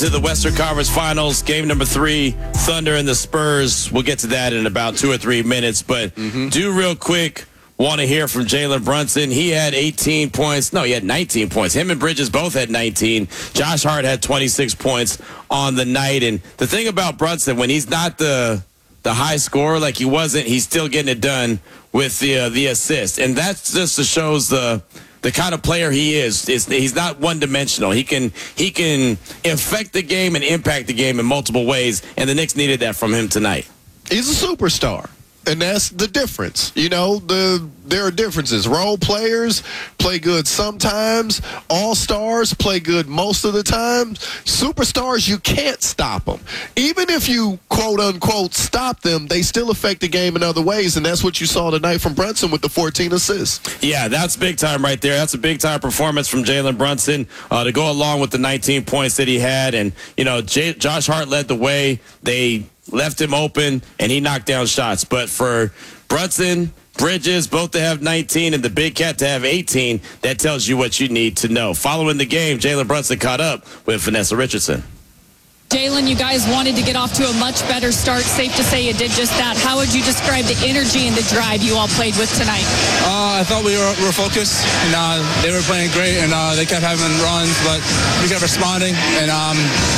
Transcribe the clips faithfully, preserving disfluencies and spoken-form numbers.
To the Western Conference Finals, game number three, Thunder and the Spurs. We'll get to that in about two or three minutes, but mm-hmm. do real quick want to hear from Jalen Brunson. He had eighteen points. No, he had nineteen points. Him and Bridges both had nineteen. Josh Hart had twenty-six points on the night. And the thing about Brunson, when he's not the the high scorer like he wasn't, he's still getting it done with the uh, the assist. And that just shows the the kind of player he is. Is he's not one-dimensional. He can he can affect the game and impact the game in multiple ways, and the Knicks needed that from him tonight. He's a superstar. And that's the difference. You know, the there are differences. Role players play good sometimes. All-stars play good most of the time. Superstars, you can't stop them. Even if you, quote-unquote, stop them, they still affect the game in other ways, and that's what you saw tonight from Brunson with the fourteen assists. Yeah, that's big time right there. That's a big-time performance from Jalen Brunson uh, to go along with the nineteen points that he had. And, you know, J- Josh Hart led the way. They left him open, and he knocked down shots. But for Brunson, Bridges, both to have nineteen, and the big cat to have eighteen, that tells you what you need to know. Following the game, Jalen Brunson caught up with Vanessa Richardson. Jalen, you guys wanted to get off to a much better start. Safe to say you did just that. How would you describe the energy and the drive you all played with tonight? Uh, I thought we were, we were focused, and uh, they were playing great, and uh, they kept having runs, but we kept responding, and um,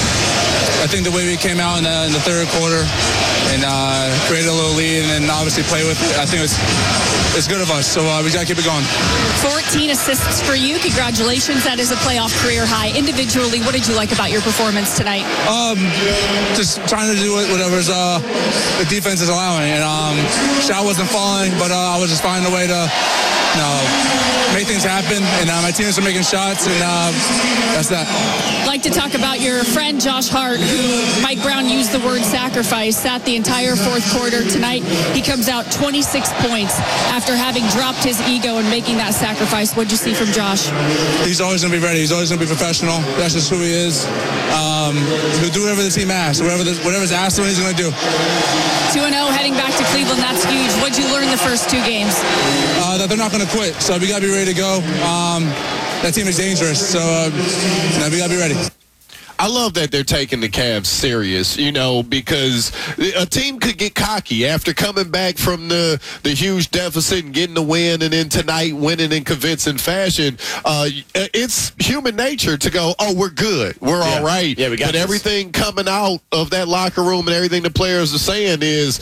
I think the way we came out in the, in the third quarter and uh, created a little lead and then obviously play with it, I think it was, it's good of us. So uh, we got to keep it going. fourteen assists for you. Congratulations. That is a playoff career high. Individually, what did you like about your performance tonight? Um, just trying to do whatever's uh, the defense is allowing. And um, shot wasn't falling, but uh, I was just finding a way to you know, make things happen. And uh, my teammates are making shots, and uh, that's that. I'd like to talk about your friend Josh Hart, who Mike Brown used the word sacrifice, sat the entire fourth quarter. Tonight, he comes out twenty-six points after having dropped his ego and making that sacrifice. What'd you see from Josh? He's always going to be ready. He's always going to be professional. That's just who he is. Um, he'll do whatever the team asks. Whatever the, whatever's asked him, he's going to do. two and oh heading back to Cleveland. That's huge. What'd you learn the first two games? Uh, that they're not going to quit. So we got to be ready to go. Um, that team is dangerous. So uh, we got to be ready. I love that they're taking the Cavs serious, you know, because a team could get cocky after coming back from the, the huge deficit and getting the win, and then tonight winning in convincing fashion. Uh, it's human nature to go, oh, we're good. We're yeah. all right. Yeah, we got but this. Everything coming out of that locker room and everything the players are saying is,